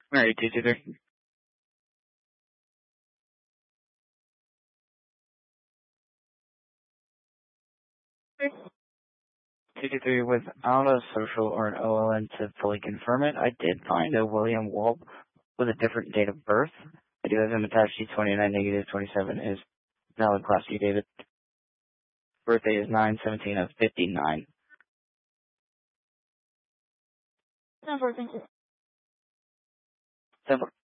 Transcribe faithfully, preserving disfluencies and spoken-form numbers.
Alright, two two three. two two three without a social or an O L N to fully confirm it. I did find a William Walp with a different date of birth. I do have him attached to twenty-nine negative twenty-seven is valid class C, David. Birthday is nine seventeen of fifty-nine. ten four, thank you. ten four.